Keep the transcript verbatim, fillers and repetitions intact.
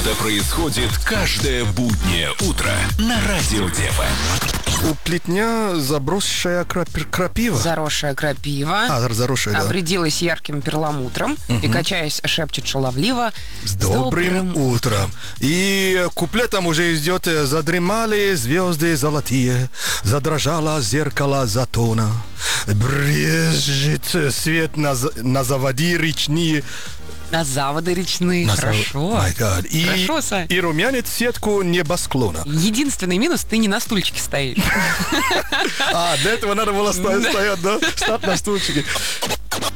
Это происходит каждое буднее утро на Радио ДФМ. У плетня забросшая крапи- крапива. Заросшая крапива. А, заросшая, да. Обрядилась ярким перламутром Угу. и, качаясь, шепчет шаловливо: С добрым утром. И куплетом уже идет: задремали звезды золотые, задрожало зеркало затона, брежет свет на, на заводи речные. На заводы речные. На Хорошо. зав- My God. И, Хорошо, Сань. и румянец сетку небосклона. Единственный минус — ты не на стульчике стоишь. А, до этого надо было стоять, да? Стать на стульчике.